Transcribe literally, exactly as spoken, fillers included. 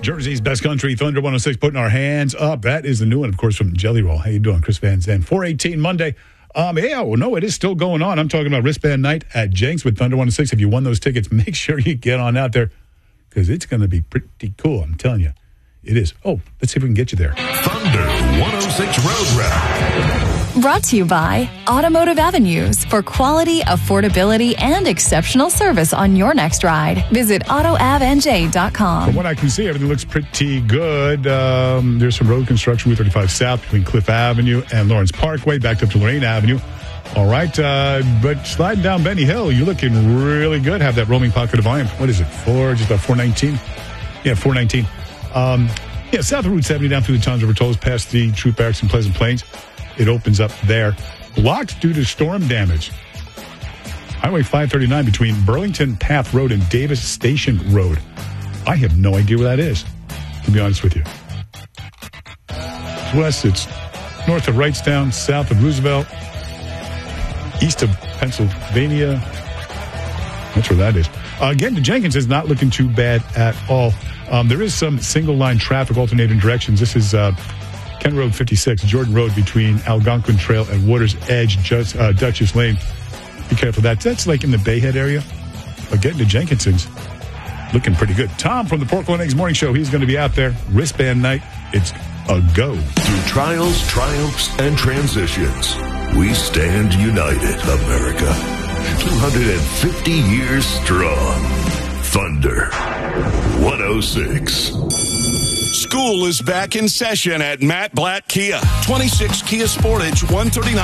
Jersey's best country, Thunder one oh six, putting our hands up. That is the new one, of course, from Jelly Roll. How you doing, Chris Van Zandt? four eighteen Monday. Um, yeah, well, no, it is still going on. I'm talking about wristband night at Jenks with Thunder one oh six. If you won those tickets, make sure you get on out there because it's going to be pretty cool. I'm telling you, it is. Oh, let's see if we can get you there. Thunder one oh six Road Rap. Brought to you by Automotive Avenues for quality, affordability, and exceptional service on your next ride. Visit auto av n j dot com. From what I can see, everything looks pretty good. Um, there's some road construction, Route thirty-five South between Cliff Avenue and Lawrence Parkway, backed up to Lorraine Avenue. All right, uh, but sliding down Benny Hill, you're looking really good. Have that roaming pocket of volume. What is it, four, just about four nineteen? Yeah, four nineteen. Um, yeah, south of Route seventy down through the Toms River Tolls, past the Troop Barracks and Pleasant Plains. It opens up there. Blocked due to storm damage. Highway five thirty-nine between Burlington Path Road and Davis Station Road. I have no idea where that is, to be honest with you. It's west, it's north of Wrightstown, south of Roosevelt, east of Pennsylvania. That's where that is. Uh, getting to Jenkins is not looking too bad at all. Um, there is some single-line traffic alternating directions. This is uh, Kent Road fifty-six, Jordan Road between Algonquin Trail and Water's Edge, just, uh, Duchess Lane. Be careful of that. That's like in the Bayhead area. But getting to Jenkinson's, looking pretty good. Tom from the Pork and Eggs Morning Show, he's going to be out there. Wristband night, it's a go. Through trials, triumphs, and transitions, we stand united, America. two hundred fifty years strong. Thunder one oh six. School is back in session at Matt Blatt Kia. twenty-six Kia Sportage, one thirty-nine.